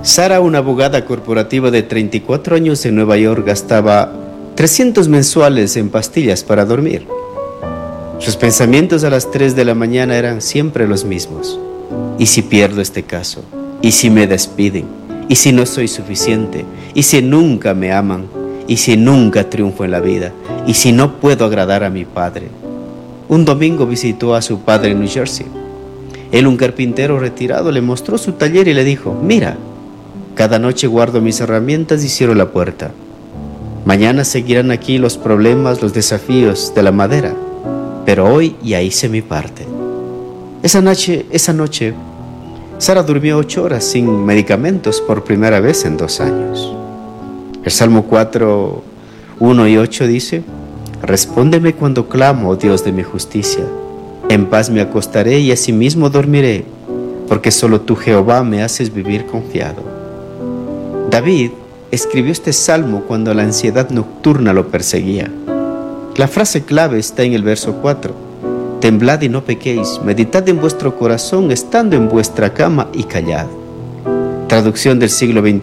Sara, una abogada corporativa de 34 años en Nueva York, gastaba 300 mensuales en pastillas para dormir. Sus pensamientos a las 3 de la mañana eran siempre los mismos. ¿Y si pierdo este caso? ¿Y si me despiden? ¿Y si no soy suficiente? ¿Y si nunca me aman? ¿Y si nunca triunfo en la vida? ¿Y si no puedo agradar a mi padre? Un domingo visitó a su padre en New Jersey. Él, un carpintero retirado, le mostró su taller y le dijo: mira, cada noche guardo mis herramientas y cierro la puerta. Mañana seguirán aquí los problemas, los desafíos de la madera, pero hoy ya hice mi parte. Esa noche, Sara durmió 8 horas sin medicamentos por primera vez en 2 años. El Salmo 4, 1 y 8 dice: respóndeme cuando clamo, oh Dios de mi justicia. En paz me acostaré y asimismo dormiré, porque solo tú, Jehová, me haces vivir confiado. David escribió este salmo cuando la ansiedad nocturna lo perseguía. La frase clave está en el verso 4. Temblad y no pequéis, meditad en vuestro corazón estando en vuestra cama y callad. Traducción del siglo XXI.